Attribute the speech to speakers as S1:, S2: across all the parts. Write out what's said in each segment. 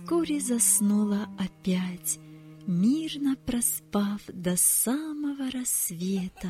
S1: вскоре заснула опять, мирно проспав до самого рассвета.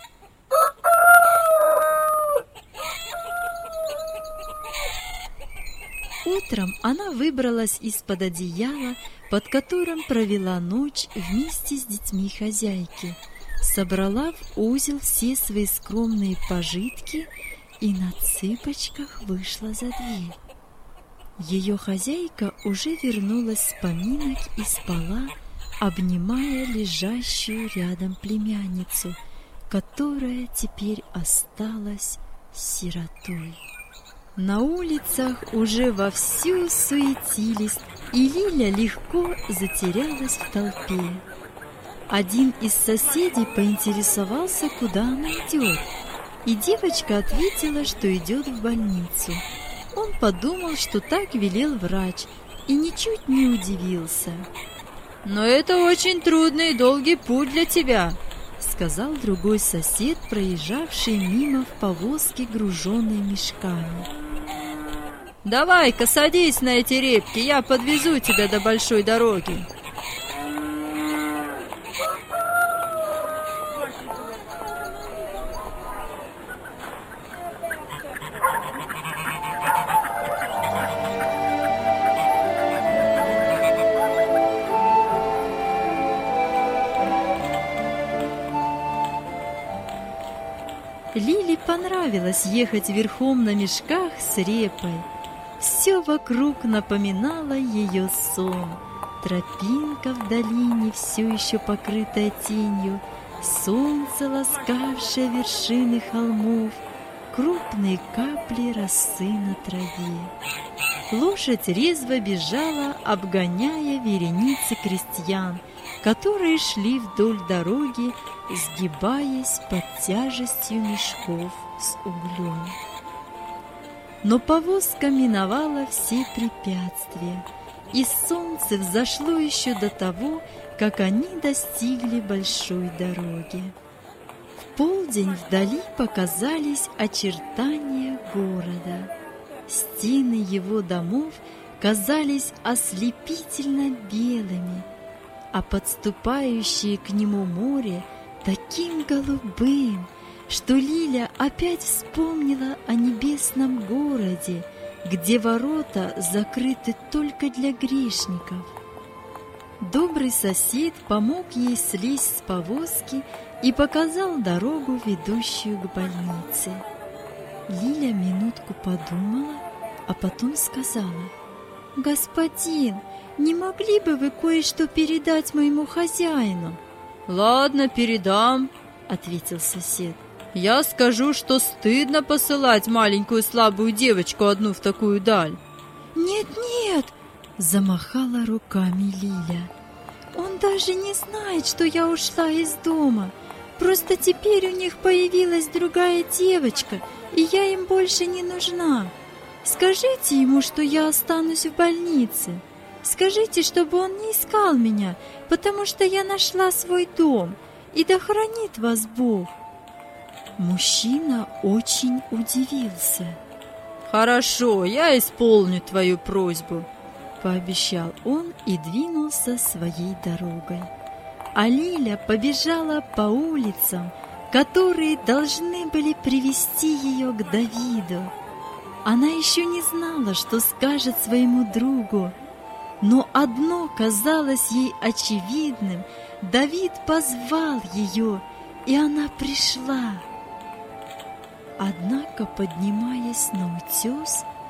S1: Утром она выбралась из-под одеяла, под которым провела ночь вместе с детьми хозяйки, собрала в узел все свои скромные пожитки и на цыпочках вышла за дверь. Ее хозяйка уже вернулась с поминок и спала, обнимая лежащую рядом племянницу, которая теперь осталась сиротой. На улицах уже вовсю суетились, и Лиля легко затерялась в толпе. Один из соседей поинтересовался, куда она идет, и девочка ответила, что идет в больницу. Он подумал, что так велел врач, и ничуть не удивился.
S2: «Но это очень трудный и долгий путь для тебя»,
S1: — сказал другой сосед, проезжавший мимо в повозке, груженной мешками.
S2: «Давай-ка садись на эти репки, я подвезу тебя до большой дороги».
S1: Лиле понравилось ехать верхом на мешках с репой. Все вокруг напоминало ее сон. Тропинка в долине, все еще покрытая тенью, солнце, ласкавшее вершины холмов, крупные капли росы на траве. Лошадь резво бежала, обгоняя вереницы крестьян, которые шли вдоль дороги, сгибаясь под тяжестью мешков с углем. Но повозка миновала все препятствия, и солнце взошло еще до того, как они достигли большой дороги. В полдень вдали показались очертания города. Стены его домов казались ослепительно белыми, а подступающее к нему море таким голубым, что Лиля опять вспомнила о небесном городе, где ворота закрыты только для грешников. Добрый сосед помог ей слезть с повозки и показал дорогу, ведущую к больнице. Лиля минутку подумала, а потом сказала: «Господин, не могли бы вы кое-что передать моему хозяину?»
S2: «Ладно, передам», — ответил сосед. «Я скажу, что стыдно посылать маленькую слабую девочку одну в такую даль».
S1: «Нет-нет», — замахала руками Лиля. «Он даже не знает, что я ушла из дома. Просто теперь у них появилась другая девочка, и я им больше не нужна. Скажите ему, что я останусь в больнице. Скажите, чтобы он не искал меня, потому что я нашла свой дом, и да хранит вас Бог». Мужчина очень удивился.
S2: «Хорошо, я исполню твою просьбу»,
S1: — пообещал он и двинулся своей дорогой. А Лиля побежала по улицам, которые должны были привести ее к Давиду. Она еще не знала, что скажет своему другу, но одно казалось ей очевидным: Давид позвал ее, и она пришла. Однако, поднимаясь на утес,